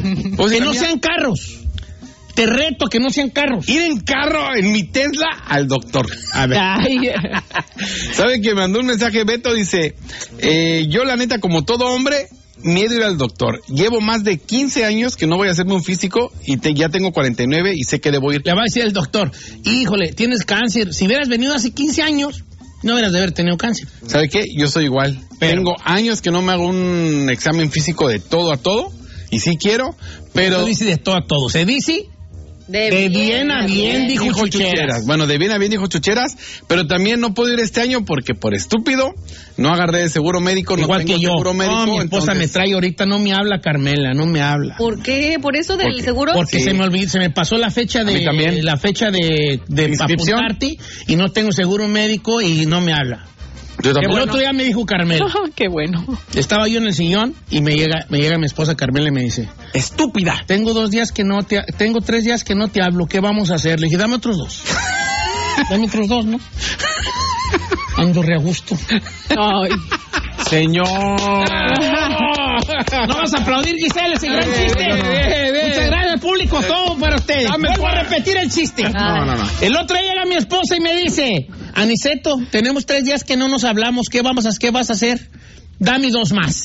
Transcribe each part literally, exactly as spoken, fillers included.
Pues que no sean carros. Te reto que no sean carros. Ir en carro, en mi Tesla, al doctor. A ver. ¿Sabe que me mandó un mensaje Beto? Dice, eh, yo la neta, como todo hombre, miedo ir al doctor. Llevo más de quince años que no voy a hacerme un físico y te, ya tengo cuarenta y nueve y sé que debo ir. Le va a decir el doctor, híjole, tienes cáncer. Si hubieras venido hace quince años, no hubieras de haber tenido cáncer. ¿Sabe qué? Yo soy igual. Pero, tengo años que no me hago un examen físico de todo a todo y sí quiero, pero... No dice de todo a todo, se dice... De, de bien, bien a bien, bien dijo, dijo chucheras. chucheras. Bueno, de bien a bien dijo chucheras, pero también no puedo ir este año porque por estúpido no agarré seguro médico. Igual no tengo que yo. Seguro médico, no, mi esposa entonces... me trae ahorita, no me habla Carmela, no me habla. ¿Por qué? ¿Por eso del porque, seguro? Porque sí. se me olvidó, se me pasó la fecha de también. la fecha de, de apuntarte y no tengo seguro médico y no me habla. El bueno. otro día me dijo Carmela. Oh, qué bueno. Estaba yo en el sillón y me llega, me llega mi esposa Carmela y me dice, estúpida, tengo dos días que no te, tengo tres días que no te hablo, ¿qué vamos a hacer? Le dije, dame otros dos. Dame otros dos, ¿no? Ando re a gusto. Ay. Señor. No vas a aplaudir, Giselle, ese gran chiste. Muchas gracias, público, todo para ustedes. Vuelvo a repetir el chiste. No, no, no. El otro día llega mi esposa y me dice, Aniceto, tenemos tres días que no nos hablamos, ¿qué vamos a, qué vas a hacer? Dame dos más.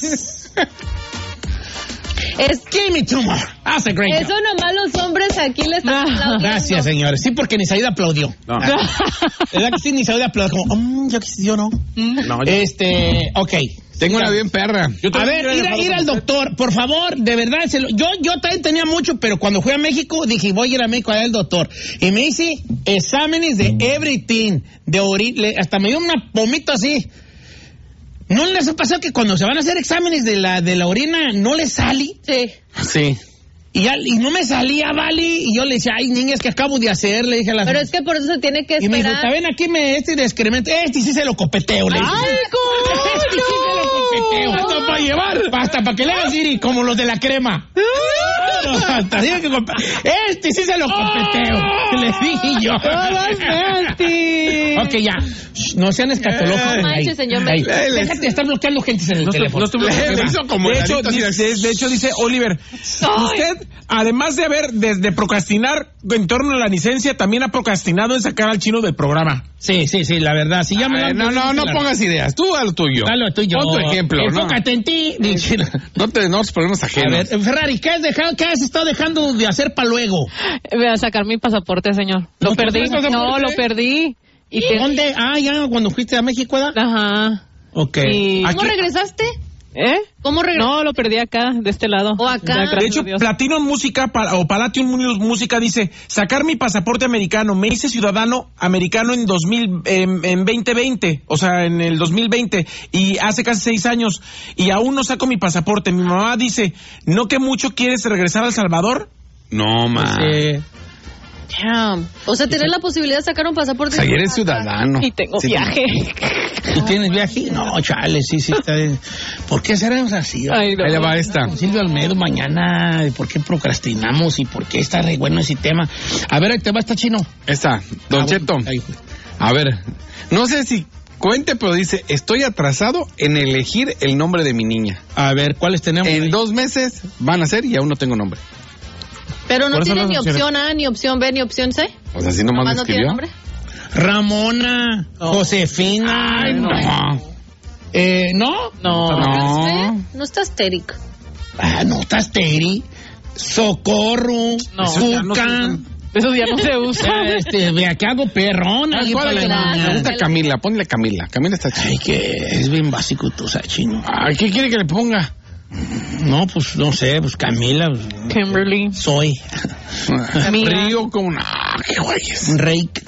Es, Give me two more. That's a great Eso job. nomás los hombres aquí les están aplaudiendo. Gracias, señores. Sí, porque Nisaida aplaudió. No. ¿Verdad que sí, Nisaida aplaudió? Como, mm, yo, yo no. no yo... Este, ok. Tengo una bien perra. Yo a ver, ir, a, ir al doctor, por favor, de verdad. Se lo, yo, yo también tenía mucho, pero cuando fui a México, dije, voy a ir a México a ver al doctor. Y me hice exámenes de everything, de orina, hasta me dio una pomita así. ¿No les ha pasado que cuando se van a hacer exámenes de la, de la orina, no les sale? Sí. Sí. Y, ya, y no me salía, vale, y yo le decía, ay, niñas, que acabo de hacer, le dije a la... Pero es que por eso se tiene que esperar. Y me dijo, está bien, aquí me, este de excremento, este sí se lo copeteo, le dije. ¡Ay, cómo! Este sí se lo copeteo. Hasta para llevar. Hasta para que le hagas ir, como los de la crema. Hasta digo que compa- este sí se lo copeteo. Oh, le dije yo. Ok, ya. Shh, no sean escatológicos. No manches, señor. Ey, déjate de estar bloqueando gente en el No teléfono. estoy, no estoy Le hizo como de, hecho, rarito, dice, de, de hecho, dice Oliver, usted, además de haber, de, de procrastinar en torno a la licencia, también ha procrastinado en sacar al chino del programa. Sí, sí, sí, la verdad. Si ya me Ay, no, no, no pongas ideas. Tú a lo tuyo. Dale lo tuyo. Pon tu ejemplo. Enfócate en ti. No te no problemas A ajenos. ver, Ferrari, ¿qué has dejado, qué has estado dejando de hacer para luego? Voy a sacar mi pasaporte, señor. Lo ¿No perdí. traes pasaporte? No, lo perdí. ¿Y te... dónde? Ah, ya, cuando fuiste a México, ¿verdad? Ajá. Ok. Y... ¿Cómo Aquí... regresaste? ¿Eh? ¿Cómo regresaste? No, lo perdí acá, de este lado. ¿O acá? Ya, De hecho, Platinum Música pa, o Palladium Música dice, sacar mi pasaporte americano, me hice ciudadano americano en dos mil, en, en veinte veinte, o sea, en el dos mil veinte, y hace casi seis años, y aún no saco mi pasaporte. Mi mamá dice, ¿no que mucho quieres regresar a El Salvador? No, ma. Eh, Damn. O sea, tener la posibilidad de sacar un pasaporte. O sea, eres ciudadano. Y tengo Sí, viaje. ¿Tú tienes viaje? No, chale, sí, sí. Está bien. ¿Por qué seremos así? Ay, no. Ahí le va esta. Silvio Almedo mañana, ¿por qué procrastinamos y por qué está re bueno ese tema? A ver, ahí te va esta chino. Esta, Don Ah, Cheto. bueno, ahí fue. A ver, no sé si cuente, pero dice, estoy atrasado en elegir el nombre de mi niña. A ver, ¿cuáles tenemos? En ahí? dos meses van a ser y aún no tengo nombre. Pero no Por eso tiene no ni nos opción A, ni opción B, ni opción C. O sea, si nomás Nomás me no tiene escribió. nombre. Ramona, Josefina. Ay, no. Eh, ¿no? No. No. ¿Sí? No está estérico. Ah, no, estás Teri. Socorro. No. Zucca. Eso ya no se usa. Ya, este, vea que hago perrón. ahí ¿Cuál para es? la Gracias. Me niña. gusta Camila, ponle Camila. Camila está chida. Ay, que es bien básico tú, o sea, chino. Ay, ¿qué quiere que le ponga? No, pues no sé, pues Camila. Pues, Kimberly. soy. Camila. Río como una... Ah, qué güeyes. Rake.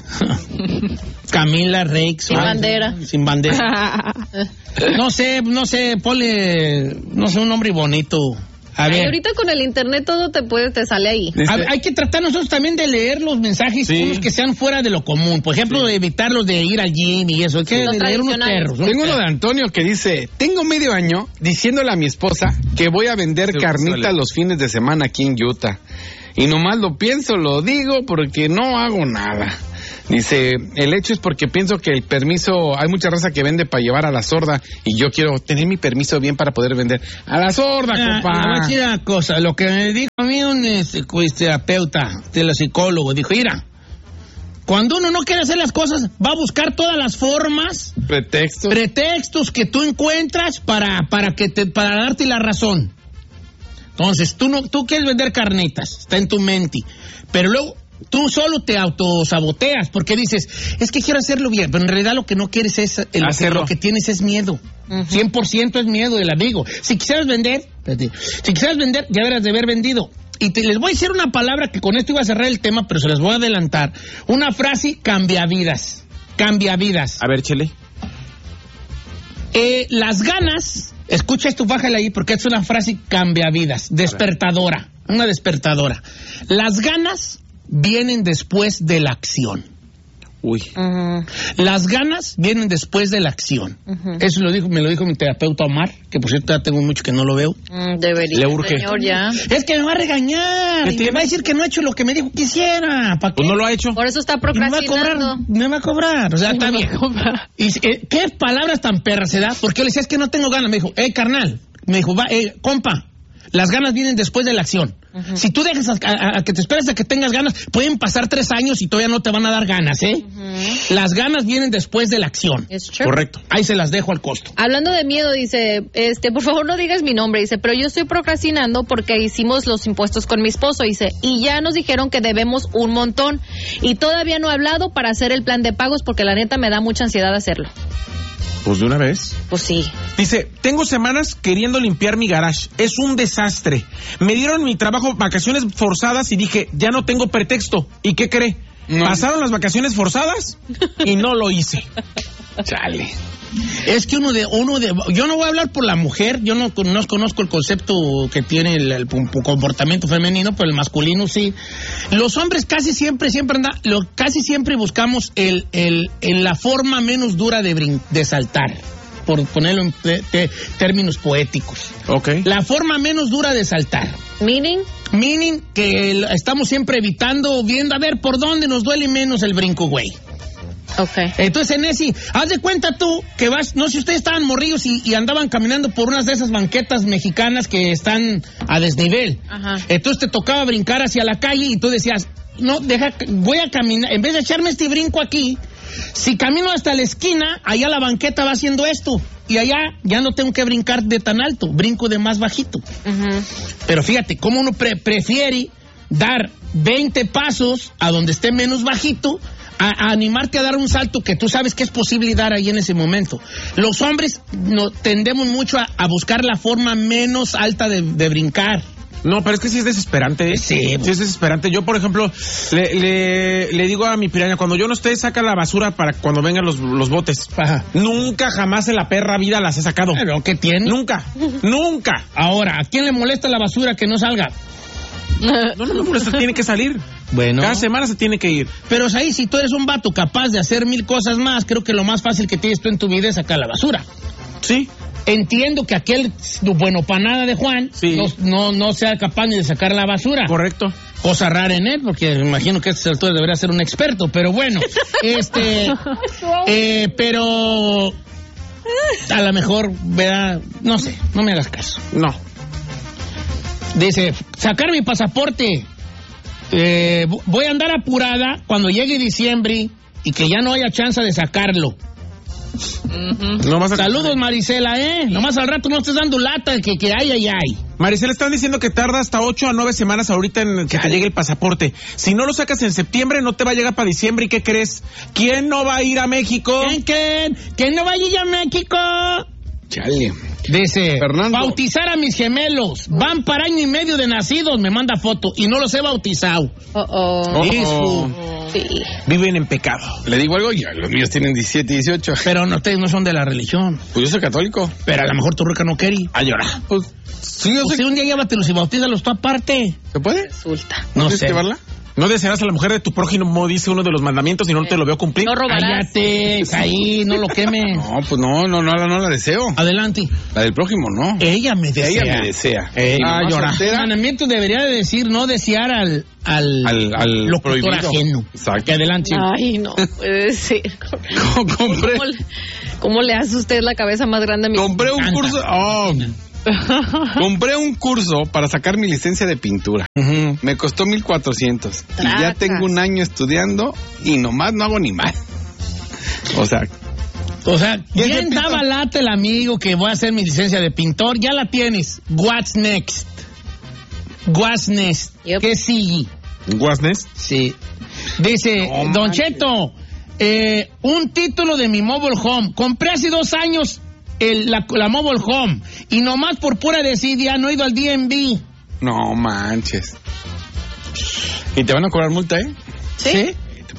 Camila Rake. Sin bandera. Sin bandera. No sé, no sé, ponle, no sé, un nombre bonito. A Ay, ver. ahorita con el internet todo te puede, te sale ahí. Dice, A ver, hay que tratar nosotros también de leer los mensajes, Sí. unos que sean fuera de lo común. Por ejemplo, de evitar los de ir al gym y eso. Hay que Los leer unos tradicionales. perros. unos tengo uno de perros. Antonio que dice, tengo medio año diciéndole a mi esposa que voy a vender Sí, carnitas suele. los fines de semana aquí en Utah. Y nomás lo pienso, lo digo porque no hago nada. Dice, el hecho es porque pienso que el permiso, hay mucha raza que vende para llevar a la sorda y yo quiero tener mi permiso bien para poder vender a la sorda, Ah, compa. le voy a decir una cosa, lo que me dijo a mí un este, pues, terapeuta, de psicólogo, dijo, mira, cuando uno no quiere hacer las cosas, va a buscar todas las formas, Pretexto. pretextos que tú encuentras para, para, que te, para darte la razón. Entonces, tú, no, tú quieres vender carnitas, está en tu mente, pero luego tú solo te autosaboteas porque dices, es que quiero hacerlo bien, pero en realidad lo que no quieres es, el, Hacerlo. lo que tienes es miedo. Uh-huh. cien por ciento es miedo del amigo. Si quisieras vender, espérate, si quisieras vender, ya deberías de haber vendido. Y te, les voy a decir una palabra que con esto iba a cerrar el tema, pero se las voy a adelantar. Una frase cambia vidas. Cambia vidas. A ver, Chele. Eh, las ganas, escucha esto, bájale ahí, porque es una frase cambia vidas. Despertadora. Una despertadora. Las ganas vienen después de la acción. Uy. Uh-huh. Las ganas vienen después de la acción. Uh-huh. Eso lo dijo, me lo dijo mi terapeuta Omar, que por cierto ya tengo mucho que no lo veo. Mm, debería, Le urge. señor, ya. Es que me va a regañar. Y me va a decir que no ha hecho lo que me dijo que hiciera. ¿Para qué? Pues no lo ha hecho. Por eso está Y me va a procrastinando. cobrar, me va a cobrar. O sea, está bien. Y, eh, ¿qué palabras tan perras se da? Porque yo le decía, es que no tengo ganas. Me dijo, eh, carnal. Me dijo, va, eh, compa, las ganas vienen después de la acción. Uh-huh. Si tú dejas a, a, a que te esperes a que tengas ganas, pueden pasar tres años y todavía no te van a dar ganas, ¿eh? Uh-huh. Las ganas vienen después de la acción. Correcto. Ahí se las dejo al costo. Hablando de miedo, dice, este, por favor no digas mi nombre, dice, pero yo estoy procrastinando porque hicimos los impuestos con mi esposo, dice, y ya nos dijeron que debemos un montón, y todavía no he hablado para hacer el plan de pagos porque la neta me da mucha ansiedad hacerlo. Pues de una vez. Pues sí. Dice, tengo semanas queriendo limpiar mi garage. Es un desastre. Me dieron mi trabajo vacaciones forzadas y dije, ya no tengo pretexto. ¿Y qué cree? No. Pasaron las vacaciones forzadas y no lo hice. Chale. Es que uno de, uno de, yo no voy a hablar por la mujer, yo no, no conozco el concepto que tiene el, el, el comportamiento femenino, pero el masculino sí. Los hombres casi siempre, siempre anda, lo, casi siempre buscamos el, el, el, la forma menos dura de, brin, de saltar, por ponerlo en te, te, términos poéticos. Okay. La forma menos dura de saltar. Meaning? Meaning que el, estamos siempre evitando, viendo a ver por dónde nos duele menos el brinco, güey. Okay. Entonces, en ese, haz de cuenta tú que vas, no sé si ustedes estaban morrillos y, y andaban caminando por unas de esas banquetas mexicanas que están a desnivel. Ajá. Entonces te tocaba brincar hacia la calle y tú decías, no, deja, voy a caminar, en vez de echarme este brinco aquí, si camino hasta la esquina, allá la banqueta va haciendo esto. Y allá ya no tengo que brincar de tan alto, brinco de más bajito. Uh-huh. Pero fíjate, cómo uno pre- prefiere dar veinte pasos a donde esté menos bajito, a, a animarte a dar un salto que tú sabes que es posible dar ahí en ese momento. Los hombres no, tendemos mucho a, a buscar la forma menos alta de, de brincar. No, pero es que sí es desesperante, ¿eh? Sí, sí es desesperante. Yo, por ejemplo, le, le, le digo a mi piraña, cuando yo no esté, saca la basura para cuando vengan los, los botes. Ajá. Nunca, jamás en la perra vida las he sacado. ¿Pero qué tiene? Nunca, nunca. Ahora, ¿a quién le molesta la basura que no salga? No, no me molesta, tiene que salir. Bueno. Cada semana se tiene que ir. Pero ahí, si tú eres un vato capaz de hacer mil cosas más, creo que lo más fácil que tienes tú en tu vida es sacar la basura. Sí. Entiendo que aquel bueno para nada de Juan sí. no, no, no sea capaz ni de sacar la basura. Correcto. Cosa rara en él, porque me imagino que a estas alturas debería ser un experto, pero bueno, este, eh, pero a lo mejor, ¿verdad? No sé, no me hagas caso. No. Dice, sacar mi pasaporte. Eh, voy a andar apurada cuando llegue diciembre y que ya no haya chance de sacarlo. Uh-huh. No vas a... Saludos, Marisela, ¿eh? Nomás al rato no estés dando lata que, que ay, ay, ay. Marisela, están diciendo que tarda hasta ocho a nueve semanas ahorita en que te llegue el pasaporte. Si no lo sacas en septiembre, no te va a llegar para diciembre. ¿Y qué crees? ¿Quién no va a ir a México? ¿Quién, quién? ¿Quién no va a ir a México? Chale. Dice, Fernando. Bautizar a mis gemelos. Van para año y medio de nacidos, me manda foto. Y no los he bautizado. Oh, oh. Hijo. Sí. Viven en pecado. Le digo algo, ya los míos tienen diecisiete, dieciocho. Pero no, ustedes no son de la religión. Pues yo soy católico. Pero a lo mejor tu ruca no quiere. A llorar. Pues sí, yo pues sé. Si un día llévatelos y bautízalos tú aparte. ¿Se puede? Resulta. No ¿Quieres sé. llevarla? No desearás a la mujer de tu prójimo, dice uno de los mandamientos, y no te lo veo cumplir. No robarás. Cállate, ahí, no lo quemes. No, pues no, no, no, no la deseo. Adelante. La del prójimo, no. Ella me desea. Ella me desea. Ey, ah, no, llora. El mandamiento debería de decir no desear al, al, al, al locutor prohibido. ajeno. Exacto. Que adelante. Ay, no puede ser. compré, ¿Cómo, le, ¿Cómo le hace usted la cabeza más grande a mi compré un curso. Oh, compré un curso para sacar mi licencia de pintura. Uh-huh. Me costó mil cuatrocientos. Y ya tengo un año estudiando y nomás no hago ni mal. O sea. O sea, ¿quién daba lata el amigo que voy a hacer mi licencia de pintor? Ya la tienes. What's next? What's next? Yep. ¿Qué sigue? What's next? Sí. Dice, oh, Don Cheto, eh, un título de mi mobile home. Compré hace dos años el, la, la mobile home y nomás por pura desidia no he ido al D M V. No manches. ¿Y te van a cobrar multa, eh? Sí. ¿Sí?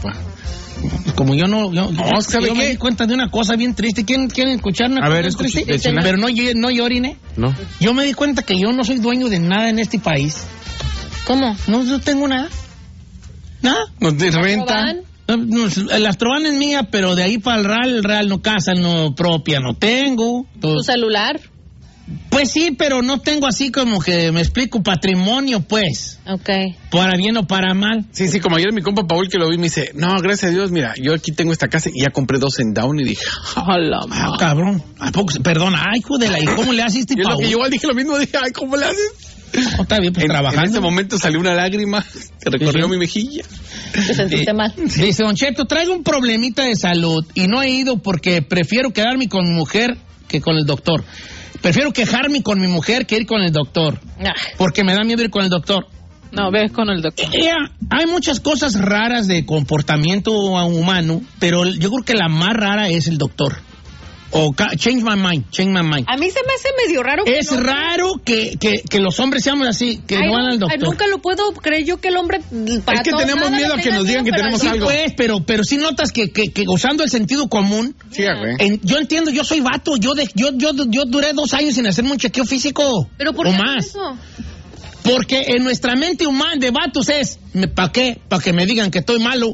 Como yo no, yo, no, ¿sabe yo qué? me di cuenta de una cosa bien triste. ¿Quieren, quieren escuchar una a cosa ver, bien escuche, triste? Pero no, no, no llorine. No. Yo me di cuenta que yo no soy dueño de nada en este país. ¿Cómo? No, no tengo nada. ¿Nada? ¿No te renta? No, no, la Astroban es mía, pero de ahí para el Real, el Real no casa, no propia, no tengo. ¿Tu celular? Pues sí, pero no tengo así como que me explico patrimonio, pues. Ok. Para bien o para mal. Sí, sí, como ayer mi compa Paul que lo vi me dice, no, gracias a Dios, mira, yo aquí tengo esta casa y ya compré dos en Down y dije, hola, ah, cabrón. ¿A poco? Perdona, ay, hijo de la, ¿y cómo le haces, Paul? Yo lo que igual dije lo mismo, dije, ay, ¿cómo le haces? No, está bien, pues en, trabajando. En ese momento salió una lágrima que recorrió ¿Sí? mi mejilla. Te sentiste mal. Dice, Don Cheto, traigo un problemita de salud y no he ido porque prefiero quedarme con mi mujer que con el doctor. Prefiero quejarme con mi mujer que ir con el doctor. Ah. Porque me da miedo ir con el doctor. No, ves con el doctor. Yeah, hay muchas cosas raras de comportamiento humano, pero yo creo que la más rara es el doctor. O change my mind, change my mind. A mí se me hace medio raro. Que es no, raro que, que, que los hombres seamos así, que ay, no van al doctor. Ay, nunca lo puedo creer yo que el hombre... Para es que tenemos miedo a que nos digan que tenemos sí, algo. Pues, pero, pero sí notas que, que, que usando el sentido común... Sí, güey. En, yo entiendo, yo soy vato, yo, de, yo, yo, yo duré dos años sin hacerme un chequeo físico. ¿Pero por o qué más. Eso? Porque en nuestra mente humana de vatos es, ¿para qué? Para que me digan que estoy malo.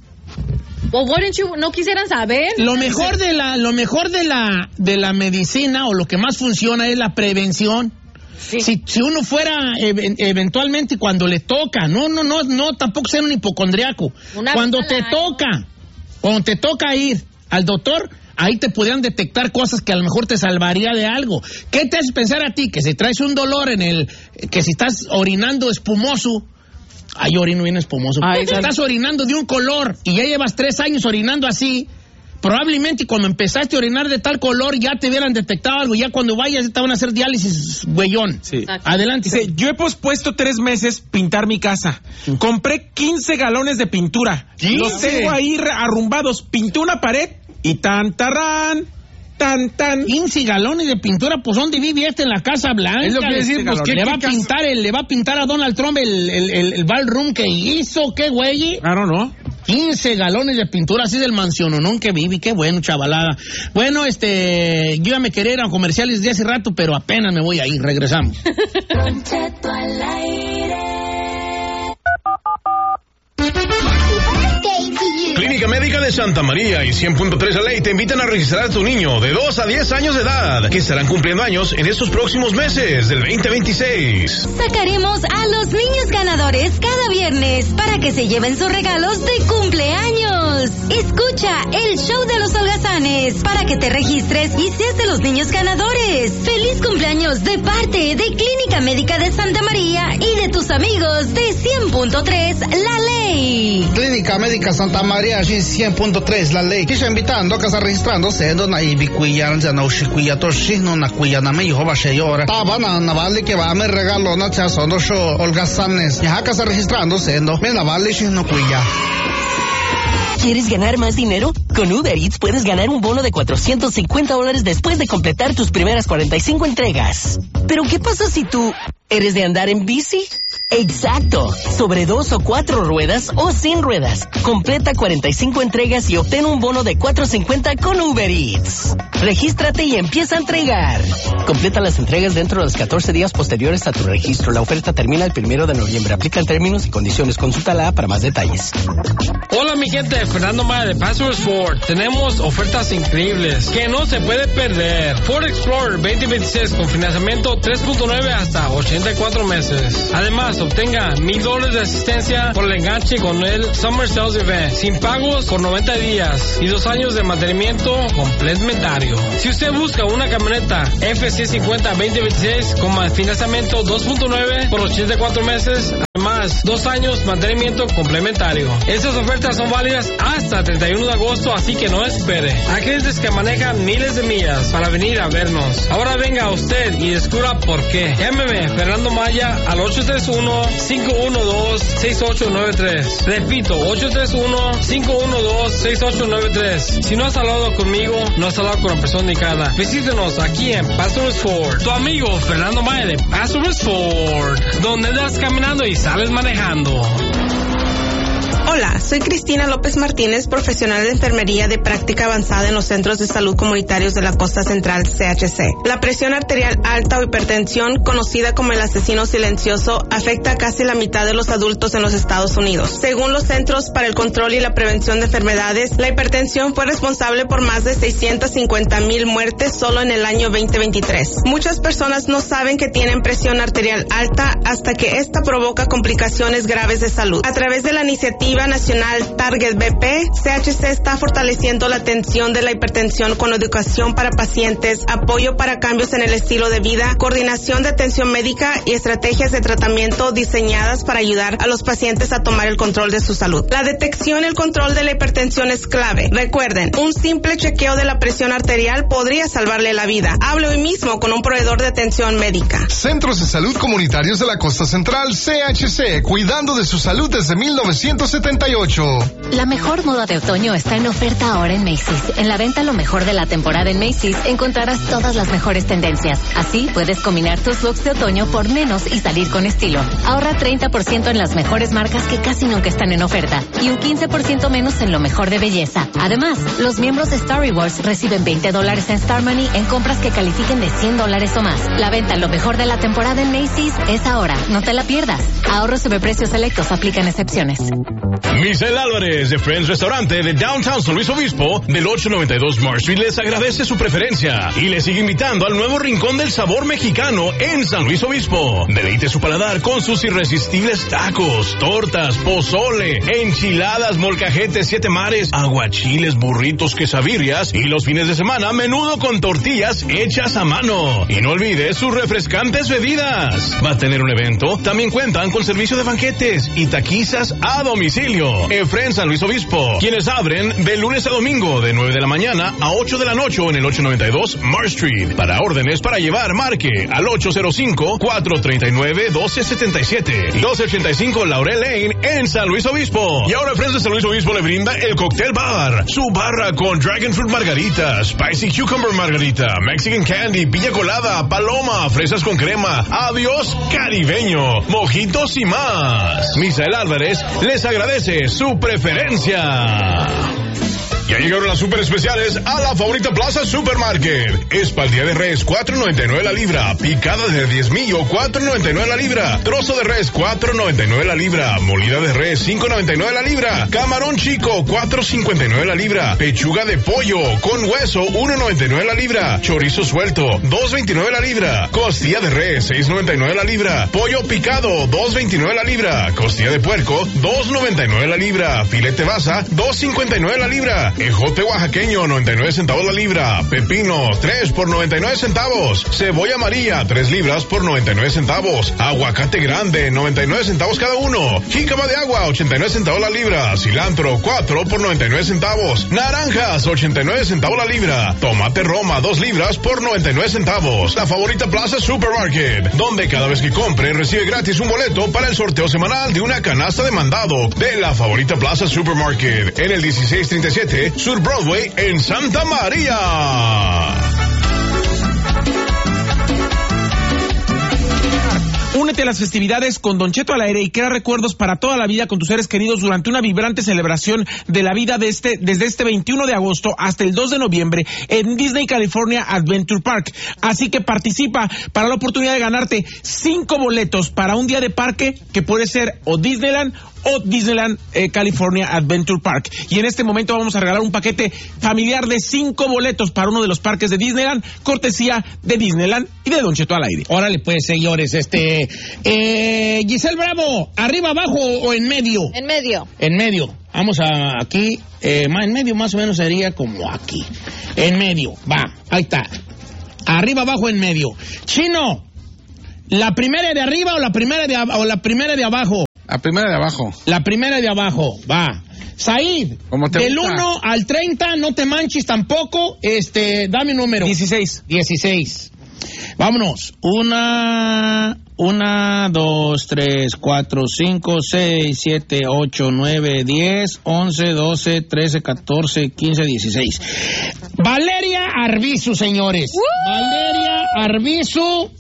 Well, wouldn't you, no quisieran saber. Lo mejor de la, lo mejor de la, de la medicina o lo que más funciona es la prevención. Sí. Si, si uno fuera ev- eventualmente cuando le toca, no, no, no, no, tampoco ser un hipocondriaco. Una cuando te año. toca, cuando te toca ir al doctor, ahí te podrían detectar cosas que a lo mejor te salvaría de algo. ¿Qué te hace pensar a ti? Que si traes un dolor en el, que si estás orinando espumoso. Ay, orino bien espumoso. Ay, si estás orinando de un color y ya llevas tres años orinando así, probablemente cuando empezaste a orinar de tal color ya te hubieran detectado algo. Ya cuando vayas te van a hacer diálisis, güeyón. Sí. Adelante. Dice, yo he pospuesto tres meses pintar mi casa. Sí. Compré quince galones de pintura. ¿Sí? Los tengo ahí arrumbados. Pinté una pared y tan, tarán. Tan, tan. quince galones de pintura, pues ¿dónde vive este en la Casa Blanca? Es lo que decir, pues ¿qué, le va qué a pintar el, le va a pintar a Donald Trump el, el, el, el ballroom que hizo, ¿qué güey? Claro, ¿no? quince galones de pintura, así del mansiononón que vive, qué bueno, chavalada. Bueno, este, yo ya me quería ir a comerciales de hace rato, pero apenas me voy a ir, regresamos. Clínica Médica de Santa María y cien punto tres La Ley te invitan a registrar a tu niño de dos a diez años de edad, que estarán cumpliendo años en estos próximos meses del veinte veintiséis. Sacaremos a los niños ganadores cada viernes para que se lleven sus regalos de cumpleaños. Escucha el show de los holgazanes para que te registres y seas de los niños ganadores. ¡Feliz cumpleaños de parte de Clínica Médica de Santa María y de tus amigos de cien punto tres La Ley! Clínica Médica Santa Maria și cien punto tres La Ley. Kisha invitando a casa registrándose no na ibi kuya na na ushikuya to shino na kuya na me hijo va sheyora. Taba na na vale que va me regalo na cha sondo sho holgazanes. Ya casa registrándose no me na vale shino kuya. ¿Quieres ganar más dinero? Con Uber Eats puedes ganar un bono de cuatrocientos cincuenta dólares después de completar tus primeras cuarenta y cinco entregas. Pero ¿qué pasa si tú eres de andar en bici? Exacto, sobre dos o cuatro ruedas o sin ruedas. Completa cuarenta y cinco entregas y obtén un bono de cuatro cincuenta con Uber Eats. Regístrate y empieza a entregar. Completa las entregas dentro de los catorce días posteriores a tu registro. La oferta termina el primero de noviembre. Aplican términos y condiciones. Consúltala para más detalles. Hola mi gente, Fernando Maya de Passwords Ford. Tenemos ofertas increíbles que no se puede perder. Ford Explorer veinte veintiséis con financiamiento tres punto nueve hasta ochenta y cuatro meses. Además, obtenga mil dólares de asistencia por el enganche con el Summer Sales Event, sin pagos por noventa días y dos años de mantenimiento complementario. Si usted busca una camioneta F ciento cincuenta veinte veintiséis con financiamiento dos punto nueve por ochenta y cuatro meses, además dos años mantenimiento complementario. Estas ofertas son válidas hasta treinta y uno de agosto, así que no espere. Hay clientes que manejan miles de millas para venir a vernos. Ahora venga usted y descubra por qué. Llámeme Fernando Maya al ocho tres uno, cinco uno dos, seis ocho nueve tres. Repito, ocho tres uno, cinco uno dos, seis ocho nueve tres. Si no has hablado conmigo, no has hablado con la persona indicada. Visítenos aquí en Passwords Ford. Tu amigo Fernando Maya de Passwords Ford, donde andas caminando y sales manejando. Hola, soy Cristina López Martínez, profesional de enfermería de práctica avanzada en los centros de salud comunitarios de la Costa Central, C H C. La presión arterial alta o hipertensión, conocida como el asesino silencioso, afecta a casi la mitad de los adultos en los Estados Unidos. Según los Centros para el Control y la Prevención de Enfermedades, la hipertensión fue responsable por más de seiscientas cincuenta mil muertes solo en el año veinte veintitrés. Muchas personas no saben que tienen presión arterial alta hasta que esta provoca complicaciones graves de salud. A través de la iniciativa nacional Target B P, C H C está fortaleciendo la atención de la hipertensión con educación para pacientes, apoyo para cambios en el estilo de vida, coordinación de atención médica y estrategias de tratamiento diseñadas para ayudar a los pacientes a tomar el control de su salud. La detección y el control de la hipertensión es clave. Recuerden, un simple chequeo de la presión arterial podría salvarle la vida. Hable hoy mismo con un proveedor de atención médica. Centros de Salud Comunitarios de la Costa Central, C H C, cuidando de su salud desde mil novecientos setenta y ocho. La mejor moda de otoño está en oferta ahora en Macy's. En la venta lo mejor de la temporada en Macy's encontrarás todas las mejores tendencias. Así puedes combinar tus looks de otoño por menos y salir con estilo. Ahorra treinta por ciento en las mejores marcas que casi nunca están en oferta y un quince por ciento menos en lo mejor de belleza. Además, los miembros de Star Rewards reciben veinte dólares en Star Money en compras que califiquen de cien dólares o más. La venta lo mejor de la temporada en Macy's es ahora. No te la pierdas. Ahorros sobre precios selectos, aplican excepciones. Misael Álvarez de Friends Restaurante de Downtown San Luis Obispo del ochocientos noventa y dos Marsh Street les agradece su preferencia y les sigue invitando al nuevo Rincón del Sabor Mexicano en San Luis Obispo. Deleite su paladar con sus irresistibles tacos, tortas, pozole, enchiladas, molcajetes, siete mares, aguachiles, burritos, quesabirrias y los fines de semana menudo con tortillas hechas a mano. Y no olvides sus refrescantes bebidas. Va a tener un evento, también cuentan con servicio de banquetes y taquizas a domicilio. Efren San Luis Obispo, quienes abren de lunes a domingo de nueve de la mañana a ocho de la noche en el ochocientos noventa y dos Marsh Street. Para órdenes para llevar, marque al ocho cero cinco, cuatro tres nueve, uno dos siete siete, doce ochenta y cinco Laurel Lane en San Luis Obispo. Y ahora Friends de San Luis Obispo le brinda el Cocktail Bar, su barra con Dragon Fruit Margarita, Spicy Cucumber Margarita, Mexican Candy, piña colada, paloma, fresas con crema, adiós caribeño, mojitos y más. Misael Álvarez les agradece su preferencia. Ya llegaron las super especiales a la Favorita Plaza Supermarket. Espaldilla de res, cuatro noventa y nueve la libra. Picada de diez millo, cuatro noventa y nueve la libra. Trozo de res, cuatro noventa y nueve la libra. Molida de res, cinco noventa y nueve la libra. Camarón chico, cuatro cincuenta y nueve la libra. Pechuga de pollo con hueso, uno noventa y nueve la libra. Chorizo suelto, dos veintinueve la libra. Costilla de res, seis noventa y nueve la libra. Pollo picado, dos veintinueve la libra. Costilla de puerco, dos noventa y nueve la libra. Filete basa, dos cincuenta y nueve la libra. Ejote oaxaqueño, noventa y nueve centavos la libra. Pepino, tres por noventa y nueve centavos. Cebolla amarilla, tres libras por noventa y nueve centavos. Aguacate grande, noventa y nueve centavos cada uno. Jícama de agua, ochenta y nueve centavos la libra. Cilantro, cuatro por noventa y nueve centavos. Naranjas, ochenta y nueve centavos la libra. Tomate Roma, dos libras por noventa y nueve centavos. La Favorita Plaza Supermarket, donde cada vez que compre recibe gratis un boleto para el sorteo semanal de una canasta de mandado de la Favorita Plaza Supermarket en el dieciséis treinta y siete Sur Broadway en Santa María. Únete a las festividades con Don Cheto al aire y crea recuerdos para toda la vida con tus seres queridos durante una vibrante celebración de la vida de este, desde este veintiuno de agosto hasta el dos de noviembre en Disney California Adventure Park. Así que participa para la oportunidad de ganarte cinco boletos para un día de parque que puede ser o Disneyland o Disneyland eh, California Adventure Park. Y en este momento vamos a regalar un paquete familiar de cinco boletos para uno de los parques de Disneyland, cortesía de Disneyland y de Don Cheto al aire. Órale pues, señores, este eh, Giselle Bravo, ¿arriba, abajo o en medio? En medio. En medio. Vamos a aquí, eh, en medio más o menos sería como aquí. En medio, va, ahí está. Arriba, abajo, en medio. Chino, ¿la primera de arriba o la primera de, o la primera de abajo? La primera de abajo. La primera de abajo, va. Said, del uno al treinta, no te manches tampoco. Este, dame un número. dieciséis. dieciséis. Vámonos. Una, una, dos, tres, cuatro, cinco, seis, siete, ocho, nueve, diez, once, doce, trece, catorce, quince, dieciséis. Valeria Arbizu, señores. ¡Woo! Valeria Arbizu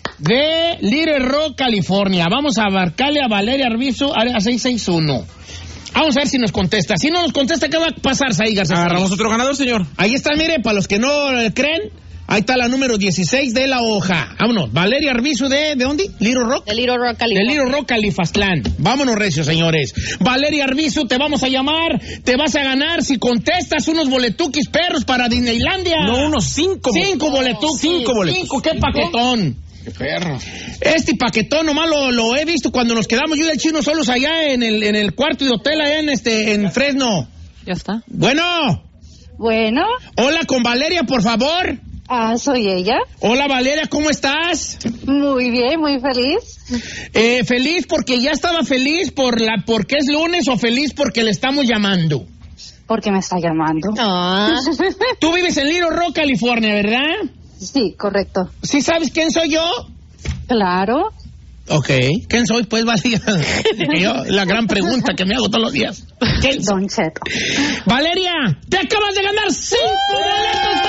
de Little Rock, California. Vamos a abarcarle a Valeria Arbizu a seiscientos sesenta y uno. Vamos a ver si nos contesta. Si no nos contesta, ¿qué va a pasar, Saí García? Agarramos otro ganador, señor. Ahí está, mire, para los que no creen, ahí está la número dieciséis de la hoja. Vámonos. Valeria Arbizu de, ¿de dónde? Little Rock. De Little Rock, California. De Little Rock, Califastlán. Vámonos, recio, señores. Valeria Arbizu, te vamos a llamar, te vas a ganar si contestas unos boletuquis perros para Disneylandia. No, unos cinco. Cinco boletuquis. Cinco boletuquis. Cinco, qué paquetón. Qué perro. Este paquetón nomás lo, lo he visto cuando nos quedamos yo y el Chino solos allá en el, en el cuarto de hotel allá en este, en Fresno. Ya está. Bueno. Bueno. Hola, con Valeria, por favor. Ah, soy ella. Hola, Valeria, ¿cómo estás? Muy bien, muy feliz. Eh, feliz porque ya estaba feliz por la, porque es lunes o feliz porque le estamos llamando. Porque me está llamando. Ah. Tú vives en Little Rock, California, ¿verdad? Sí, correcto. ¿Sí sabes quién soy yo? Claro. Ok. ¿Quién soy? Pues, Valeria. Yo, la gran pregunta que me hago todos los días. ¿Quién soy? Don Cheto. Valeria, te acabas de ganar cinco boletos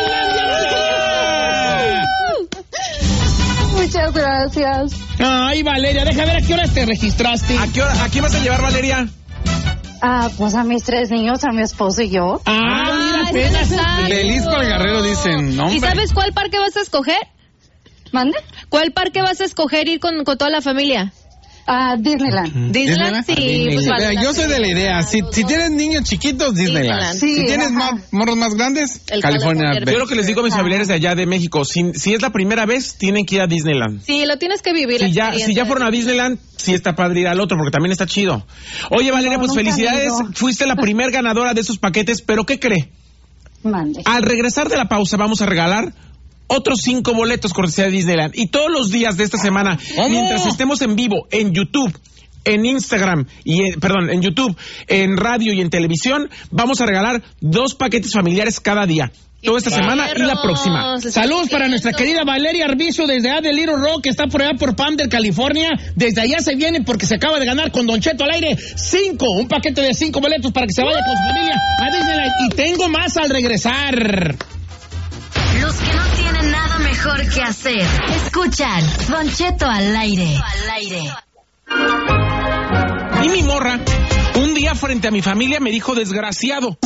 para Disneylandia. Muchas gracias. Ay, Valeria, deja ver a qué horas te registraste. ¿A qué hora, a quién vas a llevar, Valeria? Ah, pues a mis tres niños, a mi esposo y yo. Ah, mira, apenas. Feliz con el Guerrero dicen, no, ¿Y sabes cuál parque vas a escoger? ¿Mande? ¿Cuál parque vas a escoger ir con, con toda la familia? Ah, Disneyland. Disneyland, sí. Disneyland. Pues, Mira, vale, yo soy de la idea, si, si tienes niños chiquitos, Disneyland. Disneyland. Sí, si tienes ajá. más, morros más grandes, El California. California. Yo lo que les digo a mis familiares de allá de México, si, si es la primera vez, tienen que ir a Disneyland. Sí, lo tienes que vivir. Si ya, si ya fueron a Disneyland, sí está padre ir al otro, porque también está chido. Oye, Valeria, No, pues nunca felicidades, he ido. fuiste la primer ganadora de esos paquetes, pero ¿qué cree? Mande. Al regresar de la pausa vamos a regalar otros cinco boletos cortesía de Disneyland. Y todos los días de esta semana, ¿Cómo? mientras estemos en vivo, en YouTube, en Instagram, y en, perdón, en YouTube, en radio y en televisión, vamos a regalar dos paquetes familiares cada día. Toda esta semana y la próxima. Saludos para nuestra querida Valeria Arbizu desde allá de Little Rock, que está por allá por Palmer, California. Desde allá se viene porque se acaba de ganar con Don Cheto al aire cinco, un paquete de cinco boletos para que se vaya con su familia a Disneyland. Y tengo más al regresar. Los que no tienen nada mejor que hacer, escuchan Don Cheto al aire. Al aire. Y mi morra, un día frente a mi familia me dijo desgraciado.